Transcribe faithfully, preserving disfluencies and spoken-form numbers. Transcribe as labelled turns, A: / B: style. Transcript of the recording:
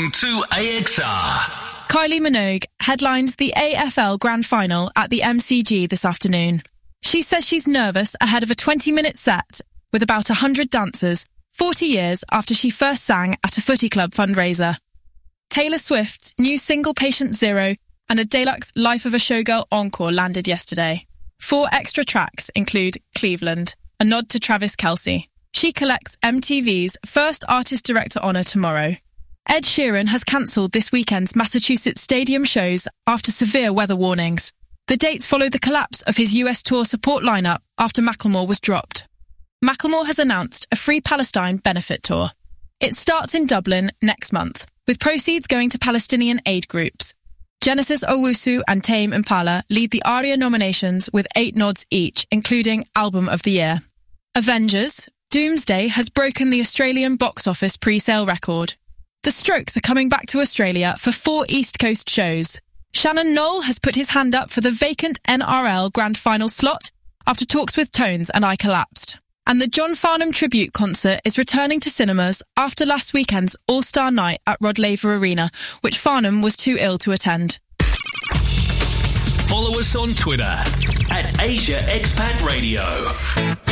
A: listening to A X R.
B: Kylie Minogue headlines the A F L Grand Final at the M C G this afternoon. She says she's nervous ahead of a twenty-minute set with about one hundred dancers, forty years after she first sang at a footy club fundraiser. Taylor Swift's new single Patient Zero and a deluxe Life of a Showgirl encore landed yesterday. Four extra tracks include Cleveland, a nod to Travis Kelce. She collects M T V's first Artist Director honour tomorrow. Ed Sheeran has cancelled this weekend's Massachusetts Stadium shows after severe weather warnings. The dates follow the collapse of his U S tour support lineup after Macklemore was dropped. Macklemore has announced a Free Palestine benefit tour. It starts in Dublin next month, with proceeds going to Palestinian aid groups. Genesis Owusu and Tame Impala lead the ARIA nominations with eight nods each, including Album of the Year. Avengers, Doomsday has broken the Australian box office pre-sale record. The Strokes are coming back to Australia for four East Coast shows. Shannon Knoll has put his hand up for the vacant N R L Grand Final slot after talks with Tones and I collapsed. And the John Farnham tribute concert is returning to cinemas after last weekend's All-Star Night at Rod Laver Arena, which Farnham was too ill to attend.
A: Follow us on Twitter at Asia Expat Radio.